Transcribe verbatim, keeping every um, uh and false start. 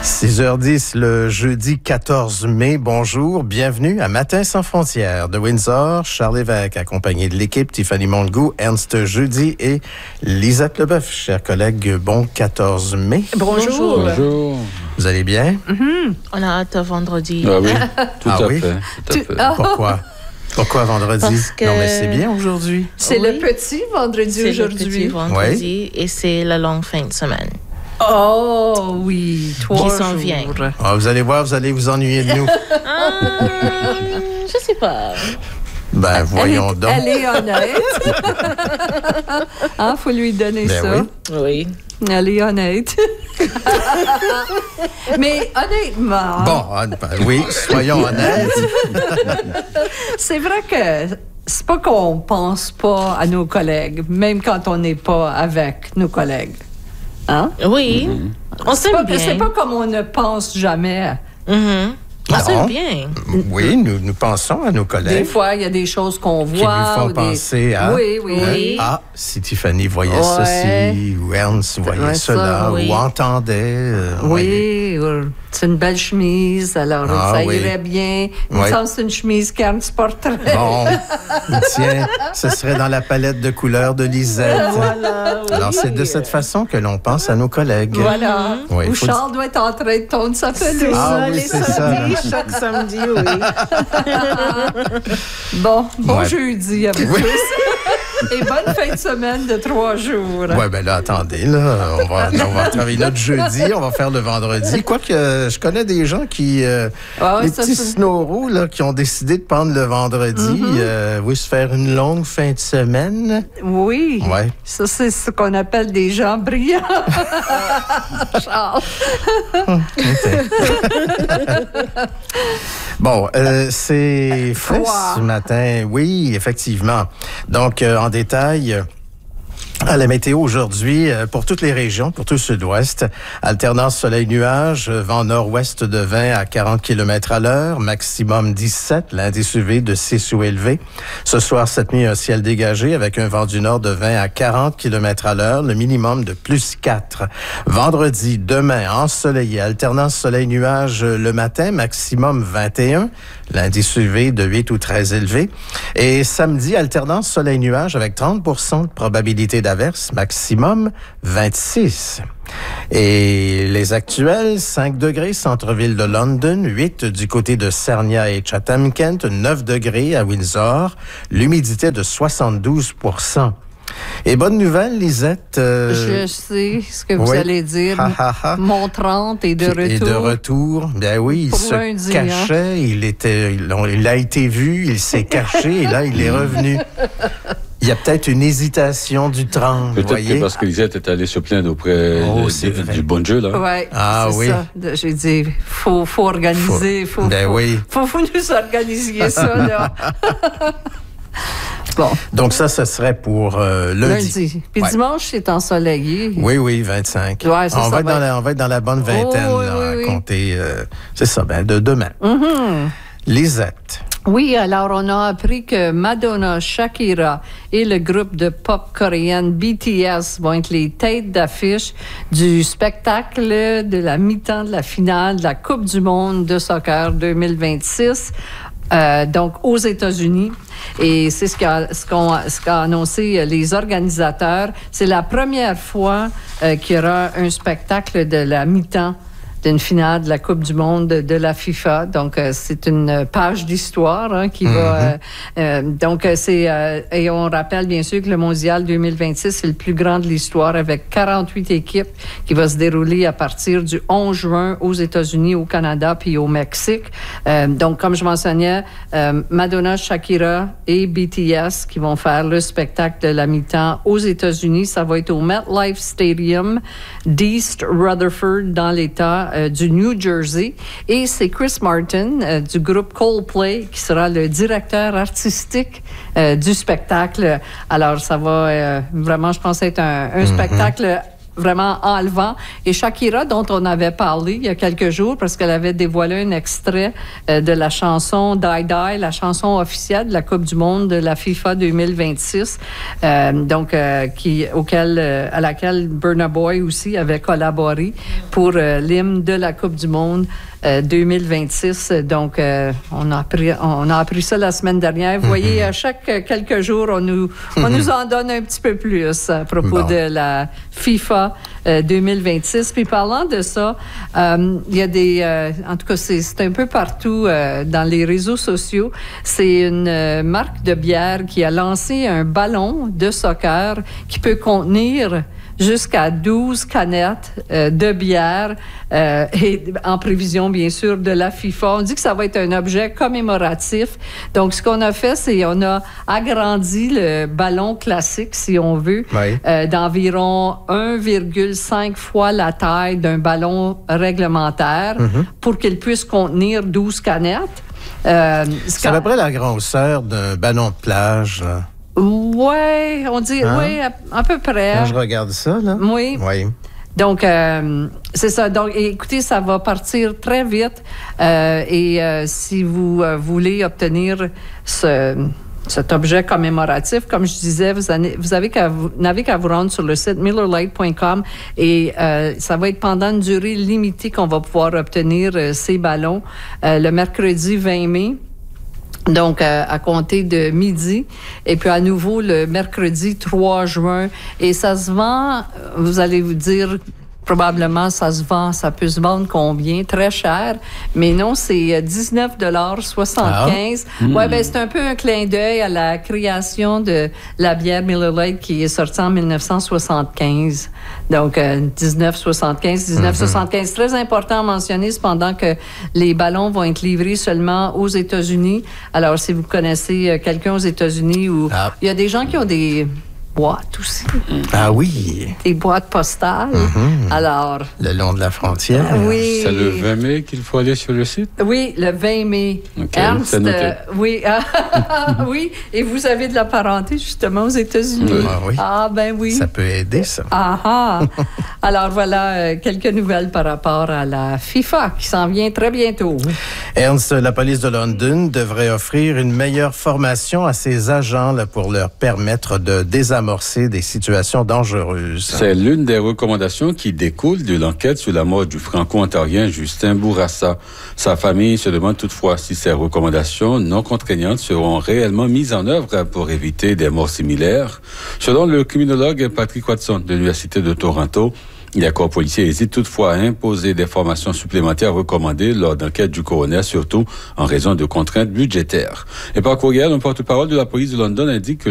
six heures dix, le jeudi quatorze mai. Bonjour, bienvenue à Matin sans frontières de Windsor. Charles Lévesque, accompagné de l'équipe, Tiffany Montgou, Ernst Jeudi et Lisette Leboeuf. Chers collègues, bon quatorze mai. Bonjour. Bonjour. Vous allez bien? Mm-hmm. On a hâte à vendredi. Ah oui, tout ah à oui? fait. Tout à Tu... fait. Oh. Pourquoi? Pourquoi vendredi? Parce que... Non, mais c'est bien aujourd'hui. C'est oui. le petit vendredi c'est aujourd'hui. C'est le petit vendredi oui. Et c'est la longue fin de semaine. Oh oui, trois qui jours. s'en vient. Ah, vous allez voir, vous allez vous ennuyer de nous. ah, je sais pas. Ben, voyons elle est, donc. Elle est honnête. Ah, faut lui donner ben ça. Oui. oui. Elle est honnête. Mais honnêtement... Bon, ben, oui, soyons honnêtes. C'est vrai que c'est pas qu'on pense pas à nos collègues, même quand on n'est pas avec nos collègues. Hein? Oui. Mm-hmm. On s'aime bien. C'est pas comme on ne pense jamais. Mm-hmm. On s'aime bien. Oui, nous, nous pensons à nos collègues. Des fois, il y a des choses qu'on voit. Qui nous font ou penser des... à... Oui, oui. Euh, ah, si Tiffany voyait ouais. ceci, ou Ernst voyait ouais, cela, ça, oui. ou entendait. Euh, oui, ou c'est une belle chemise, alors ah, ça oui. irait bien. Il me semble que c'est une chemise qu'Ernst porterait. Bon, tiens, ce serait dans la palette de couleurs de Lisette. Voilà, oui. Alors, c'est de cette façon que l'on pense à nos collègues. Voilà. Oui, Ou Charles d- doit être en train de tondre sa pelouse. Ah, oui, c'est ça. Chaque samedi, oui. Bon, bon ouais. jeudi à vous oui. tous. Et bonne fin de semaine de trois jours. Oui, bien là, attendez, là, on va, on va travailler notre jeudi, on va faire le vendredi. Quoique, euh, je connais des gens qui, euh, ah, les oui, petits snoraux, là, qui ont décidé de prendre le vendredi, mm-hmm. euh, oui, se faire une longue fin de semaine. Oui, ouais. Ça, c'est ce qu'on appelle des gens brillants. Charles. Bon, euh, c'est frais ce matin. Oui, effectivement. Donc, euh, en détail... À la météo aujourd'hui, pour toutes les régions, pour tout le sud-ouest, alternance soleil-nuage, vent nord-ouest de vingt à quarante kilomètres à l'heure, maximum dix-sept, l'indice U V de six ou élevé. Ce soir, cette nuit, un ciel dégagé avec un vent du nord de vingt à quarante kilomètres à l'heure, le minimum de plus quatre. Vendredi, demain, ensoleillé, alternance soleil-nuage le matin, maximum vingt et un, l'indice U V de huit ou très élevé. Et samedi, alternance soleil-nuage avec trente pour cent de probabilité d'averse, maximum vingt-six. Et les actuels, cinq degrés, centre-ville de London, huit du côté de Sarnia et Chatham-Kent, neuf degrés à Windsor, l'humidité de soixante-douze pour cent. Et bonne nouvelle, Lisette. Euh... Je sais ce que vous oui. allez dire. Ha, ha, ha. Mon trente est de retour. Et de retour. Bien oui, il Pour se lundi, cachait, hein? il était, il, il a été vu, il s'est caché et là, il est revenu. Il y a peut-être une hésitation du trente, Peut-être voyez? que parce que Lisette est allée se plaindre auprès oh, de, de, du bon Dieu, là. Ouais, ah c'est oui. Ça. J'ai dit, faut, faut organiser, faut, faut, ben faut, oui. faut, faut nous organiser ça, là. Bon. Donc ça, ce serait pour euh, lundi. Lundi. Puis ouais. dimanche, c'est ensoleillé. Oui, oui, vingt-cinq. Ouais, c'est on, ça, va être ben... dans la, on va être dans la bonne vingtaine, oh, oui, là, oui, à oui. compter, euh, c'est ça, ben, de demain. Mm-hmm. Lisette. Oui, alors on a appris que Madonna, Shakira et le groupe de pop coréenne B T S vont être les têtes d'affiche du spectacle de la mi-temps de la finale de la Coupe du monde de soccer deux mille vingt-six. Euh, donc, aux États-Unis. Et c'est ce qu'a, ce qu'ont, ce qu'a annoncé les organisateurs. C'est la première fois euh, qu'il y aura un spectacle de la mi-temps d'une finale de la Coupe du monde de, de la FIFA. Donc, euh, c'est une page d'histoire hein, qui mm-hmm. va... Euh, euh, donc, c'est... Euh, et on rappelle, bien sûr, que le Mondial deux mille vingt-six, c'est le plus grand de l'histoire avec quarante-huit équipes qui va se dérouler à partir du onze juin aux États-Unis, au Canada puis au Mexique. Euh, donc, comme je mentionnais, euh, Madonna, Shakira et B T S qui vont faire le spectacle de la mi-temps aux États-Unis. Ça va être au MetLife Stadium d'East Rutherford dans l'État Euh, du New Jersey. Et c'est Chris Martin euh, du groupe Coldplay qui sera le directeur artistique euh, du spectacle. Alors, ça va euh, vraiment, je pense, être un, un mm-hmm. spectacle vraiment enlevant. Et Shakira, dont on avait parlé il y a quelques jours, parce qu'elle avait dévoilé un extrait euh, de la chanson Die Die, la chanson officielle de la Coupe du monde de la FIFA deux mille vingt-six, euh, donc euh, qui, auquel, euh, à laquelle Burna Boy aussi avait collaboré. pour euh, l'hymne de la Coupe du Monde euh, deux mille vingt-six. Donc, euh, on, a appris, on a appris ça la semaine dernière. Vous voyez, à chaque euh, quelques jours, on nous, on nous en donne un petit peu plus à propos Bon. de la FIFA euh, deux mille vingt-six. Puis parlant de ça, euh, il y a des... Euh, en tout cas, c'est, c'est un peu partout euh, dans les réseaux sociaux. C'est une euh, marque de bière qui a lancé un ballon de soccer qui peut contenir jusqu'à douze canettes euh, de bière euh, et en prévision, bien sûr, de la FIFA. On dit que ça va être un objet commémoratif. Donc, ce qu'on a fait, c'est on a agrandi le ballon classique, si on veut, Oui. euh, d'environ un virgule cinq fois la taille d'un ballon réglementaire Mm-hmm. pour qu'il puisse contenir douze canettes. Euh, C'est à peu près la grosseur d'un ballon de plage. Là. Oui, on dit, Hein? oui, à, à peu près. Quand je regarde ça, là. Oui. Oui. Donc, euh, c'est ça. Donc, écoutez, ça va partir très vite. Euh, et euh, si vous euh, voulez obtenir ce, cet objet commémoratif, comme je disais, vous, avez, vous avez qu'à vous, n'avez qu'à vous rendre sur le site miller lite point com et euh, ça va être pendant une durée limitée qu'on va pouvoir obtenir euh, ces ballons euh, le mercredi vingt mai. Donc, euh, à compter de midi. Et puis, à nouveau, le mercredi trois juin. Et ça se vend, vous allez vous dire, probablement, ça se vend, ça peut se vendre combien? Très cher. Mais non, c'est dix-neuf dollars soixante-quinze. Ah. Ouais, ben, c'est un peu un clin d'œil à la création de la bière Miller Lite qui est sortie en dix-neuf cent soixante-quinze. Donc, euh, dix-neuf soixante-quinze, dix-neuf soixante-quinze. Mm-hmm. Très important à mentionner, cependant, que les ballons vont être livrés seulement aux États-Unis. Alors, si vous connaissez euh, quelqu'un aux États-Unis où Ah. il y a des gens qui ont des boîtes aussi, Ah oui, des boîtes postales. Mm-hmm. Alors, le long de la frontière. oui. C'est le vingt mai qu'il faut aller sur le site? Oui, le vingt mai. OK, Ernst, c'est noté. euh, oui, oui, et vous avez de la parenté justement aux États-Unis. Ah oui. Ah ben oui. Ça peut aider, ça. Ah ah. Alors voilà euh, quelques nouvelles par rapport à la FIFA qui s'en vient très bientôt. Ernst, la police de London devrait offrir une meilleure formation à ses agents là, pour leur permettre de désamorcer des situations dangereuses. C'est l'une des recommandations qui découle de l'enquête sur la mort du franco-ontarien Justin Bourassa. Sa famille se demande toutefois si ces recommandations non contraignantes seront réellement mises en œuvre pour éviter des morts similaires. Selon le criminologue Patrick Watson de l'Université de Toronto, les corps policiers hésitent toutefois à imposer des formations supplémentaires recommandées lors d'enquêtes du coroner, surtout en raison de contraintes budgétaires. Et par courriel, un porte-parole de la police de London indique que